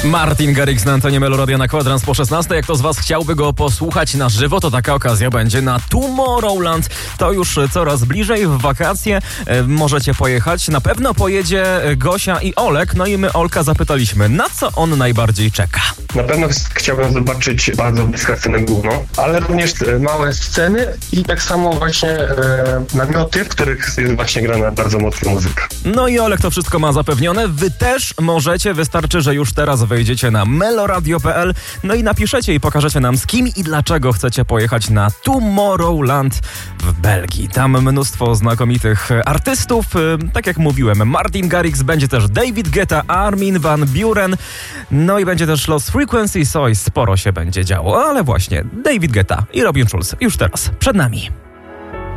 Martin Garrix na antenie Meloradia na kwadrans po 16. Jak to z was chciałby go posłuchać na żywo, to taka okazja będzie na Tomorrowland. To już coraz bliżej, w wakacje możecie pojechać. Na pewno pojedzie Gosia i Olek. No i my Olka zapytaliśmy, na co on najbardziej czeka. Na pewno chciałbym zobaczyć bardzo bliską scenę główną, ale również małe sceny i tak samo właśnie namioty, w których jest właśnie grana bardzo mocna muzyka. No i Olek to wszystko ma zapewnione. Wy też możecie, wystarczy, że już teraz wejdziecie na meloradio.pl, no i napiszecie i pokażecie nam, z kim i dlaczego chcecie pojechać na Tomorrowland w Belgii. Tam mnóstwo znakomitych artystów. Tak jak mówiłem, Martin Garrix, będzie też David Guetta, Armin van Buuren, no i będzie też Lost Frequencies. Oj, sporo się będzie działo, ale właśnie David Guetta i Robin Schulz już teraz przed nami.